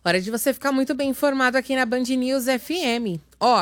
Hora de você ficar muito bem informado aqui na Band News FM.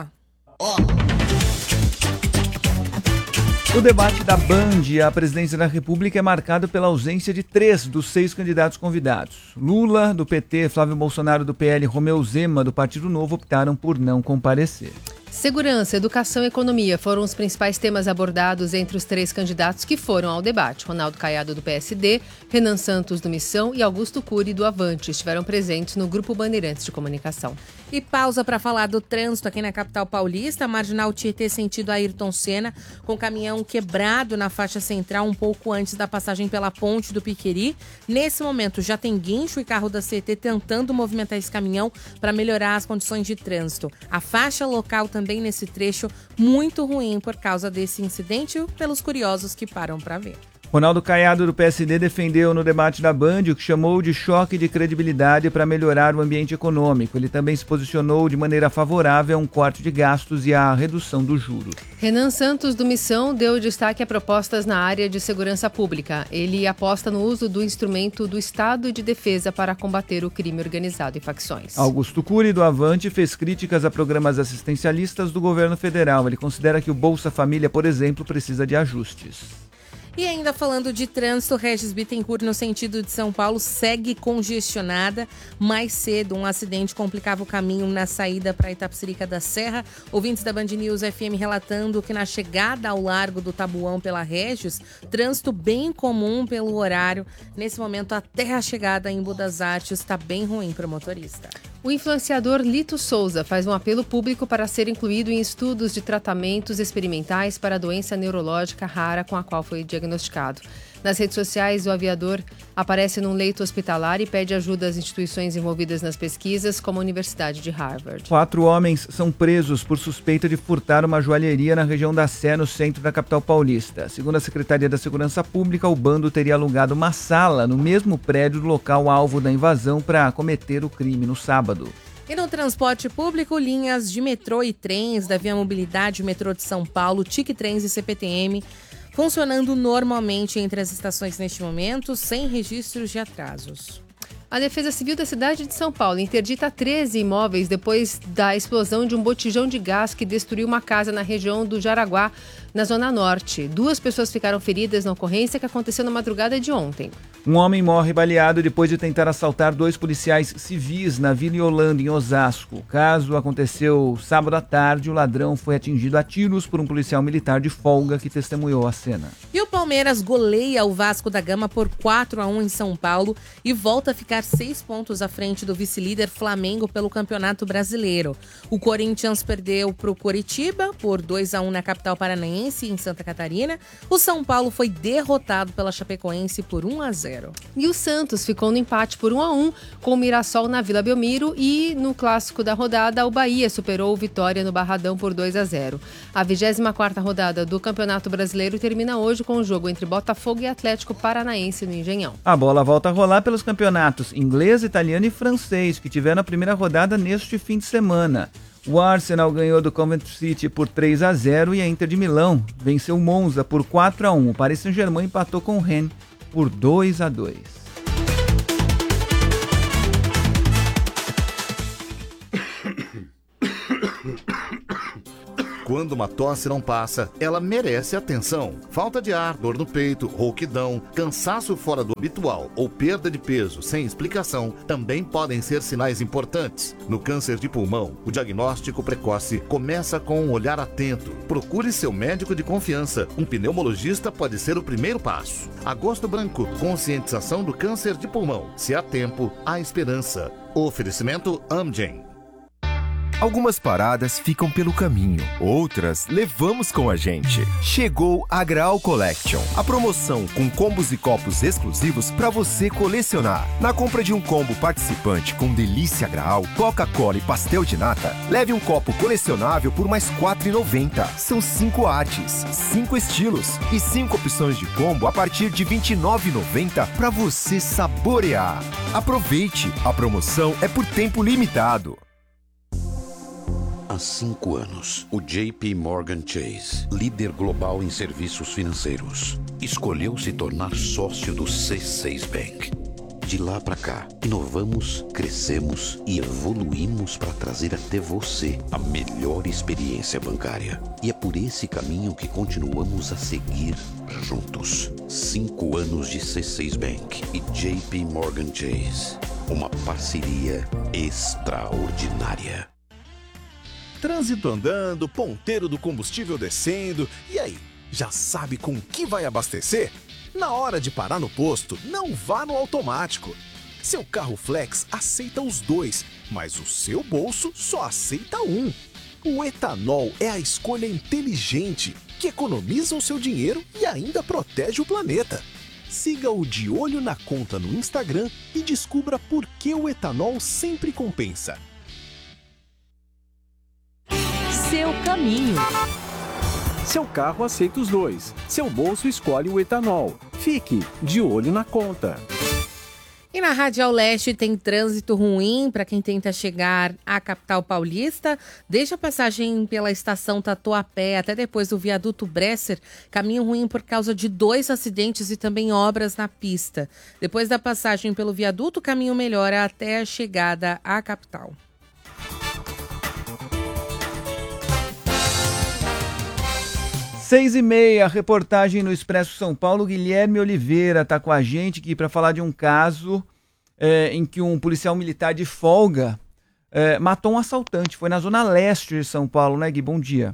O debate da Band à presidência da República é marcado pela ausência de 3 dos 6 candidatos convidados. Lula, do PT, Flávio Bolsonaro, do PL, Romeu Zema, do Partido Novo, optaram por não comparecer. Segurança, educação e economia foram os principais temas abordados entre os 3 candidatos que foram ao debate. Ronaldo Caiado, do PSD, Renan Santos, do Missão e Augusto Cury, do Avante, estiveram presentes no Grupo Bandeirantes de Comunicação. E pausa para falar do trânsito aqui na capital paulista. A Marginal Tietê sentido Ayrton Senna, com caminhão quebrado na faixa central um pouco antes da passagem pela ponte do Piqueri. Nesse momento já tem guincho e carro da CT tentando movimentar esse caminhão para melhorar as condições de trânsito. A faixa local também nesse trecho muito ruim por causa desse incidente, pelos curiosos que param para ver. Ronaldo Caiado, do PSD, defendeu no debate da Band o que chamou de choque de credibilidade para melhorar o ambiente econômico. Ele também se posicionou de maneira favorável a um corte de gastos e à redução dos juros. Renan Santos, do Missão, deu destaque a propostas na área de segurança pública. Ele aposta no uso do instrumento do Estado de Defesa para combater o crime organizado e facções. Augusto Cury, do Avante, fez críticas a programas assistencialistas do governo federal. Ele considera que o Bolsa Família, por exemplo, precisa de ajustes. E ainda falando de trânsito, Regis Bittencourt, no sentido de São Paulo, segue congestionada. Mais cedo, um acidente complicava o caminho na saída para Itapecerica da Serra. Ouvintes da Band News FM relatando que na chegada ao Largo do Tabuão pela Regis, trânsito bem comum pelo horário. Nesse momento, até a chegada em Budas Artes está bem ruim para o motorista. O influenciador Lito Souza faz um apelo público para ser incluído em estudos de tratamentos experimentais para a doença neurológica rara com a qual foi diagnosticado. Nas redes sociais, o aviador aparece num leito hospitalar e pede ajuda às instituições envolvidas nas pesquisas, como a Universidade de Harvard. 4 homens são presos por suspeita de furtar uma joalheria na região da Sé, no centro da capital paulista. Segundo a Secretaria da Segurança Pública, o bando teria alugado uma sala no mesmo prédio do local alvo da invasão para cometer o crime no sábado. E no transporte público, linhas de metrô e trens da Via Mobilidade, Metrô de São Paulo, TIC Trens e CPTM funcionando normalmente entre as estações neste momento, sem registros de atrasos. A Defesa Civil da cidade de São Paulo interdita 13 imóveis depois da explosão de um botijão de gás que destruiu uma casa na região do Jaraguá, na Zona Norte. 2 pessoas ficaram feridas na ocorrência que aconteceu na madrugada de ontem. Um homem morre baleado depois de tentar assaltar 2 policiais civis na Vila Yolanda, em Osasco. O caso aconteceu sábado à tarde. O ladrão foi atingido a tiros por um policial militar de folga que testemunhou a cena. E o Palmeiras goleia o Vasco da Gama por 4-1 em São Paulo e volta a ficar 6 pontos à frente do vice-líder Flamengo pelo Campeonato Brasileiro. O Corinthians perdeu para o Coritiba por 2-1 na capital paranaense, em Santa Catarina. O São Paulo foi derrotado pela Chapecoense por 1-0. E o Santos ficou no empate por 1-1 com o Mirassol na Vila Belmiro e no clássico da rodada o Bahia superou o Vitória no Barradão por 2-0. A 24ª rodada do Campeonato Brasileiro termina hoje com o jogo entre Botafogo e Atlético Paranaense no Engenhão. A bola volta a rolar pelos campeonatos inglês, italiano e francês que tiveram a primeira rodada neste fim de semana. O Arsenal ganhou do Coventry City por 3-0 e a Inter de Milão venceu o Monza por 4-1. O Paris Saint-Germain empatou com o Rennes por 2-2. Quando uma tosse não passa, ela merece atenção. Falta de ar, dor no peito, rouquidão, cansaço fora do habitual ou perda de peso sem explicação também podem ser sinais importantes. No câncer de pulmão, o diagnóstico precoce começa com um olhar atento. Procure seu médico de confiança. Um pneumologista pode ser o primeiro passo. Agosto Branco, conscientização do câncer de pulmão. Se há tempo, há esperança. Oferecimento Amgen. Algumas paradas ficam pelo caminho, outras levamos com a gente. Chegou a Graal Collection, a promoção com combos e copos exclusivos para você colecionar. Na compra de um combo participante com delícia Graal, Coca-Cola e pastel de nata, leve um copo colecionável por mais R$ 4,90. São 5 artes, 5 estilos e 5 opções de combo a partir de R$ 29,90 para você saborear. Aproveite, a promoção é por tempo limitado. Há 5 anos, o JP Morgan Chase, líder global em serviços financeiros, escolheu se tornar sócio do C6 Bank. De lá para cá, inovamos, crescemos e evoluímos para trazer até você a melhor experiência bancária. E é por esse caminho que continuamos a seguir juntos. 5 anos de C6 Bank e JP Morgan Chase. Uma parceria extraordinária. Trânsito andando, ponteiro do combustível descendo. E aí, já sabe com que vai abastecer? Na hora de parar no posto, não vá no automático. Seu carro flex aceita os dois, mas o seu bolso só aceita um. O etanol é a escolha inteligente, que economiza o seu dinheiro e ainda protege o planeta. Siga o De Olho na Conta no Instagram e descubra por que o etanol sempre compensa. Seu caminho. Seu carro aceita os dois. Seu bolso escolhe o etanol. Fique de olho na conta. E na Radial Leste tem trânsito ruim para quem tenta chegar à capital paulista. Desde a passagem pela estação Tatuapé até depois do viaduto Bresser, caminho ruim por causa de 2 acidentes e também obras na pista. Depois da passagem pelo viaduto, o caminho melhora até a chegada à capital. 6h30, reportagem no Expresso São Paulo. Guilherme Oliveira está com a gente aqui para falar de um caso em que um policial militar de folga matou um assaltante. Foi na zona leste de São Paulo, né, Gui? Bom dia.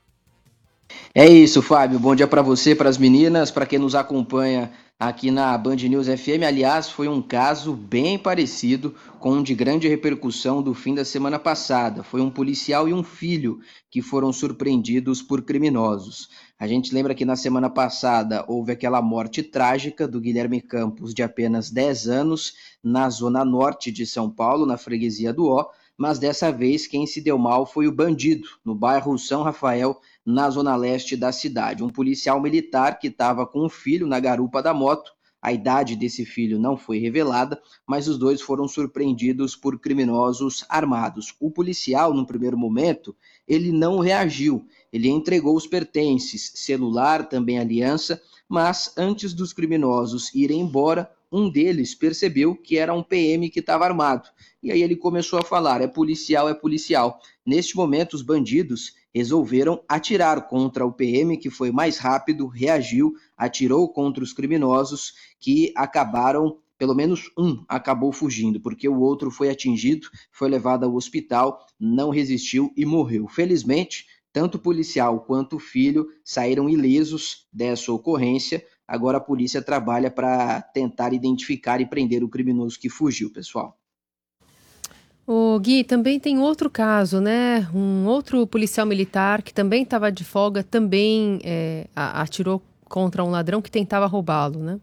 É isso, Fábio. Bom dia para você, para as meninas, para quem nos acompanha aqui na Band News FM. Aliás, foi um caso bem parecido com um de grande repercussão do fim da semana passada. Foi um policial e um filho que foram surpreendidos por criminosos. A gente lembra que na semana passada houve aquela morte trágica do Guilherme Campos, de apenas 10 anos, na zona norte de São Paulo, na freguesia do Ó, mas dessa vez quem se deu mal foi o bandido, no bairro São Rafael, na zona leste da cidade. Um policial militar que estava com um filho na garupa da moto. A idade desse filho não foi revelada, mas os dois foram surpreendidos por criminosos armados. O policial, no primeiro momento, ele não reagiu. Ele entregou os pertences, celular, também aliança, mas antes dos criminosos irem embora, um deles percebeu que era um PM que estava armado. E aí ele começou a falar, é policial, é policial. Neste momento, os bandidos resolveram atirar contra o PM, que foi mais rápido, reagiu, atirou contra os criminosos, que acabaram, pelo menos um acabou fugindo, porque o outro foi atingido, foi levado ao hospital, não resistiu e morreu. Felizmente, tanto o policial quanto o filho saíram ilesos dessa ocorrência. Agora a polícia trabalha para tentar identificar e prender o criminoso que fugiu, pessoal. O Gui, também tem outro caso, né? Um outro policial militar que também estava de folga, também atirou contra um ladrão que tentava roubá-lo, né?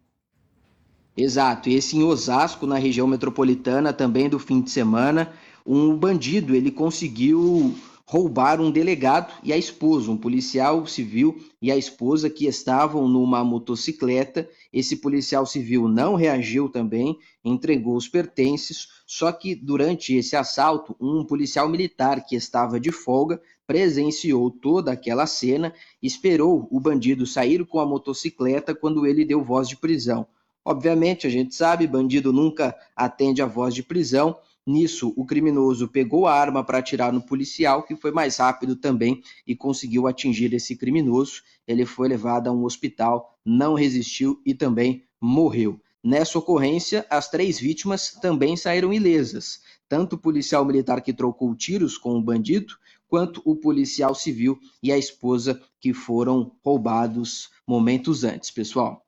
Exato, esse em Osasco, na região metropolitana, também do fim de semana, um bandido, ele conseguiu roubar um delegado e a esposa, um policial civil e a esposa que estavam numa motocicleta. Esse policial civil não reagiu também, entregou os pertences, só que durante esse assalto, um policial militar que estava de folga presenciou toda aquela cena, esperou o bandido sair com a motocicleta quando ele deu voz de prisão. Obviamente, a gente sabe, bandido nunca atende a voz de prisão. Nisso, o criminoso pegou a arma para atirar no policial, que foi mais rápido também e conseguiu atingir esse criminoso. Ele foi levado a um hospital, não resistiu e também morreu. Nessa ocorrência, as 3 vítimas também saíram ilesas. Tanto o policial militar que trocou tiros com o bandido, quanto o policial civil e a esposa que foram roubados momentos antes, pessoal.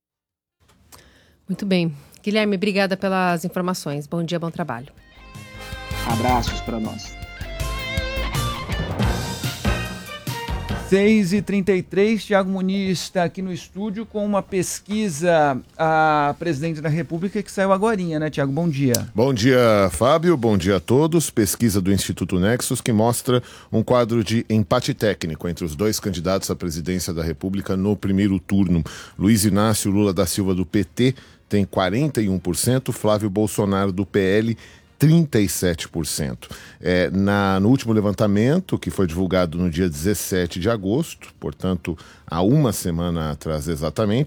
Muito bem. Guilherme, obrigada pelas informações. Bom dia, bom trabalho. Abraços para nós. 6h33, Thiago Muniz está aqui no estúdio com uma pesquisa a presidente da República que saiu agorinha, né, Thiago? Bom dia. Bom dia, Fábio. Bom dia a todos. Pesquisa do Instituto Nexus que mostra um quadro de empate técnico entre os dois candidatos à presidência da República no primeiro turno. Luiz Inácio Lula da Silva, do PT, tem 41%, Flávio Bolsonaro, do PL, 37%. No último levantamento, que foi divulgado no dia 17 de agosto, portanto, há uma semana atrás exatamente,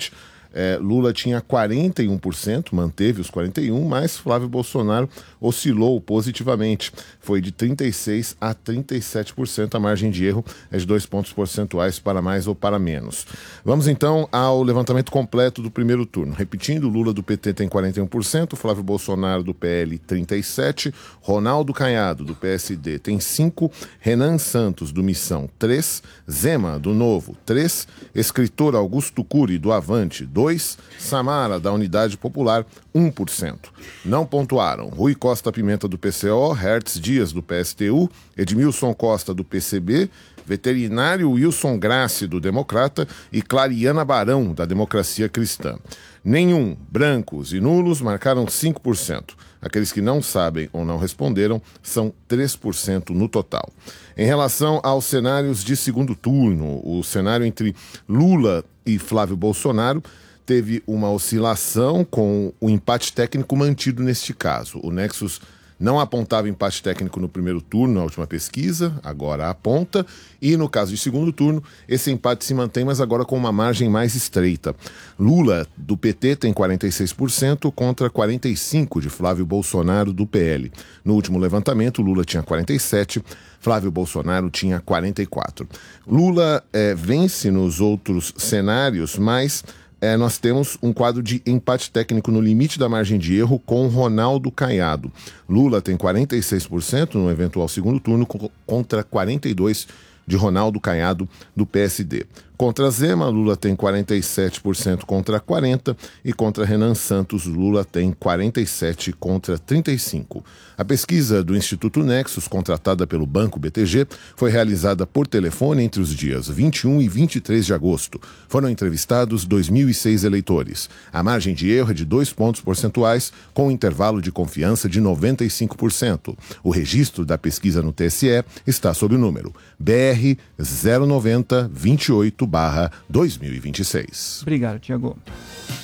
Lula tinha 41%, manteve os 41%, mas Flávio Bolsonaro oscilou positivamente. Foi de 36% a 37%, a margem de erro é de 2 pontos percentuais para mais ou para menos. Vamos então ao levantamento completo do primeiro turno. Repetindo, Lula do PT tem 41%, Flávio Bolsonaro do PL 37%, Ronaldo Caiado do PSD tem 5%, Renan Santos do Missão 3%, Zema do Novo 3%, escritor Augusto Cury do Avante 2%, Samara da Unidade Popular 1%. Não pontuaram Rui Costa Pimenta do PCO, Hertz Dias do PSTU, Edmilson Costa do PCB, veterinário Wilson Grassi do Democrata e Clariana Barão da Democracia Cristã. Nenhum, brancos e nulos marcaram 5%. Aqueles que não sabem ou não responderam são 3% no total. Em relação aos cenários de segundo turno, o cenário entre Lula e Flávio Bolsonaro teve uma oscilação com o empate técnico mantido neste caso. O Nexus não apontava empate técnico no primeiro turno, na última pesquisa, agora aponta. E no caso de segundo turno, esse empate se mantém, mas agora com uma margem mais estreita. Lula, do PT, tem 46% contra 45% de Flávio Bolsonaro, do PL. No último levantamento, Lula tinha 47%, Flávio Bolsonaro tinha 44%. Lula vence nos outros cenários, mas nós temos um quadro de empate técnico no limite da margem de erro com Ronaldo Caiado. Lula tem 46% no eventual segundo turno contra 42% de Ronaldo Caiado do PSD. Contra Zema, Lula tem 47% contra 40%, e contra Renan Santos, Lula tem 47% contra 35%. A pesquisa do Instituto Nexus, contratada pelo Banco BTG, foi realizada por telefone entre os dias 21 e 23 de agosto. Foram entrevistados 2.006 eleitores. A margem de erro é de 2 pontos percentuais, com um intervalo de confiança de 95%. O registro da pesquisa no TSE está sob o número BR 09028/2026. Obrigado, Tiago.